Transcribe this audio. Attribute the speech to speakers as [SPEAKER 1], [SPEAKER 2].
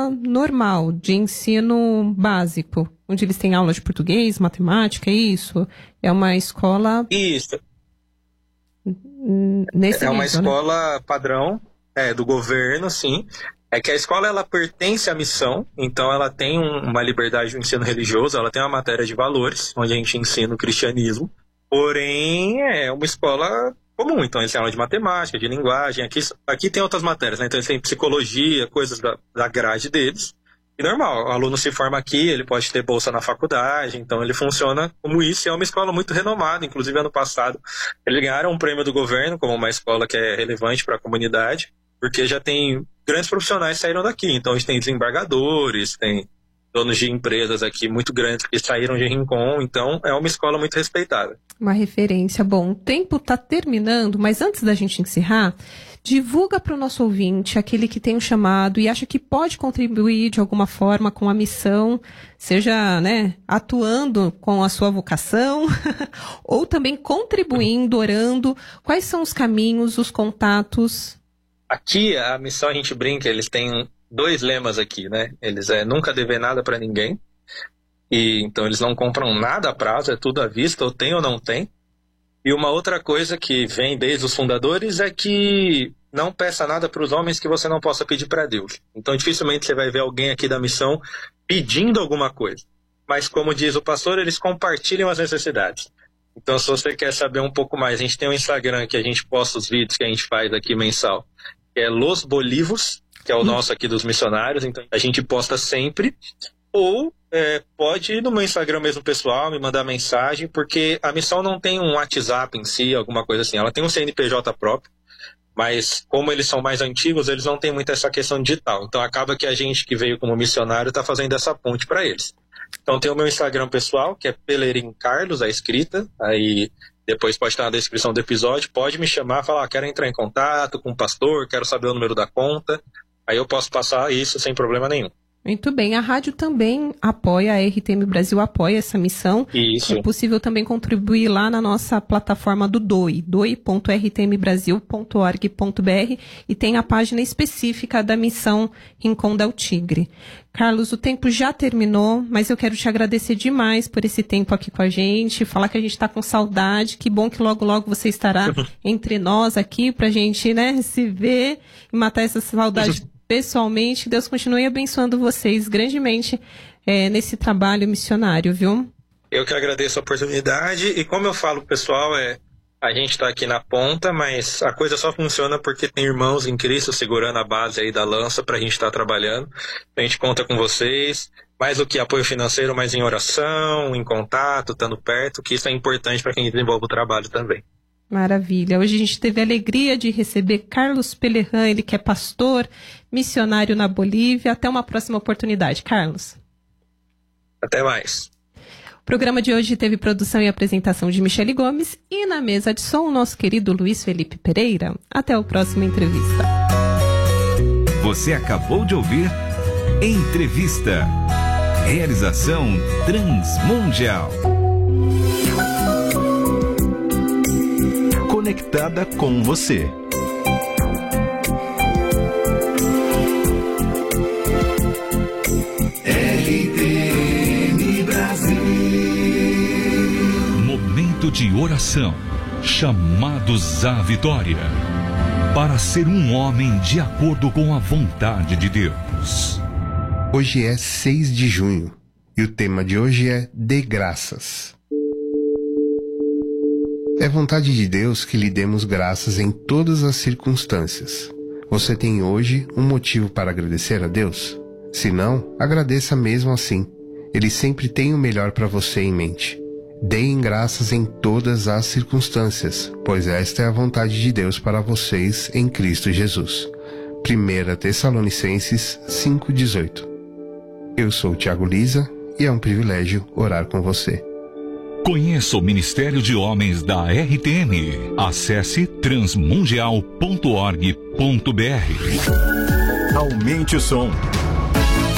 [SPEAKER 1] normal, de ensino básico, onde eles têm aula de português, matemática, é isso? É uma escola...
[SPEAKER 2] Isso.
[SPEAKER 1] Nesse
[SPEAKER 2] é uma
[SPEAKER 1] nível,
[SPEAKER 2] escola, né? Padrão, do governo, sim. É que a escola, ela pertence à missão, então ela tem uma liberdade de ensino religioso, ela tem uma matéria de valores, onde a gente ensina o cristianismo, porém é uma escola comum, então eles têm aula de matemática, de linguagem, aqui tem outras matérias, né? Então eles têm psicologia, coisas da grade deles, e normal, o aluno se forma aqui, ele pode ter bolsa na faculdade, então ele funciona como isso, e é uma escola muito renomada, inclusive ano passado eles ganharam um prêmio do governo, como uma escola que é relevante para a comunidade, porque já tem grandes profissionais que saíram daqui. Então a gente tem desembargadores, tem donos de empresas aqui muito grandes que saíram de Rincon, então é uma escola muito respeitada.
[SPEAKER 1] Uma referência. Bom, o tempo está terminando, mas antes da gente encerrar, divulga para o nosso ouvinte, aquele que tem um chamado e acha que pode contribuir de alguma forma com a missão, seja, né, atuando com a sua vocação, ou também contribuindo, orando. Quais são os caminhos, os contatos?
[SPEAKER 2] Aqui, a missão, a gente brinca, eles têm 2 lemas aqui, né? Eles nunca dever nada para ninguém. E então eles não compram nada a prazo, é tudo à vista, ou tem ou não tem. E uma outra coisa que vem desde os fundadores é que não peça nada para os homens que você não possa pedir para Deus. Então dificilmente você vai ver alguém aqui da missão pedindo alguma coisa. Mas como diz o pastor, eles compartilham as necessidades. Então se você quer saber um pouco mais, a gente tem um Instagram que a gente posta os vídeos que a gente faz aqui mensal, que é Los Bolivos, que é o nosso aqui dos missionários, então a gente posta sempre. Ou pode ir no meu Instagram mesmo pessoal, me mandar mensagem, porque a missão não tem um WhatsApp em si, alguma coisa assim. Ela tem um CNPJ próprio, mas como eles são mais antigos, eles não têm muito essa questão digital. Então acaba que a gente que veio como missionário está fazendo essa ponte para eles. Então tem o meu Instagram pessoal, que é Pelerin Carlos, a escrita, aí depois pode estar na descrição do episódio, pode me chamar, falar, quero entrar em contato com o pastor, quero saber o número da conta, aí eu posso passar isso sem problema nenhum.
[SPEAKER 1] Muito bem, a rádio também apoia, a RTM Brasil apoia essa missão.
[SPEAKER 2] Isso.
[SPEAKER 1] É possível também contribuir lá na nossa plataforma do DOI, doi.rtmbrasil.org.br, e tem a página específica da missão Rincon del Tigre. Carlos, o tempo já terminou, mas eu quero te agradecer demais por esse tempo aqui com a gente, falar que a gente está com saudade, que bom que logo, logo você estará entre nós aqui pra gente, né, se ver e matar essa saudade pessoalmente. Deus continue abençoando vocês grandemente nesse trabalho missionário, viu?
[SPEAKER 2] Eu que agradeço a oportunidade, e como eu falo, pessoal, a gente está aqui na ponta, mas a coisa só funciona porque tem irmãos em Cristo segurando a base aí da lança para a gente estar trabalhando. A gente conta com vocês, mais do que apoio financeiro, mas em oração, em contato, estando perto, que isso é importante para quem desenvolve o trabalho também.
[SPEAKER 1] Maravilha. Hoje a gente teve a alegria de receber Carlos Pellerran, ele que é pastor, missionário na Bolívia. Até uma próxima oportunidade, Carlos.
[SPEAKER 2] Até mais.
[SPEAKER 1] O programa de hoje teve produção e apresentação de Michele Gomes e na mesa de som o nosso querido Luiz Felipe Pereira. Até o próximo entrevista.
[SPEAKER 3] Você acabou de ouvir Entrevista. Realização Transmundial. Conectada com você.
[SPEAKER 4] RTM Brasil.
[SPEAKER 3] Momento de oração. Chamados à vitória. Para ser um homem de acordo com a vontade de Deus.
[SPEAKER 5] Hoje é 6 de junho e o tema de hoje é Dê Graças. É vontade de Deus que lhe demos graças em todas as circunstâncias. Você tem hoje um motivo para agradecer a Deus? Se não, agradeça mesmo assim. Ele sempre tem o melhor para você em mente. Deem graças em todas as circunstâncias, pois esta é a vontade de Deus para vocês em Cristo Jesus. 1 Tessalonicenses 5,18. Eu sou o Thiago Lisa e é um privilégio orar com você.
[SPEAKER 3] Conheça o Ministério de Homens da RTM. Acesse transmundial.org.br. Aumente o som.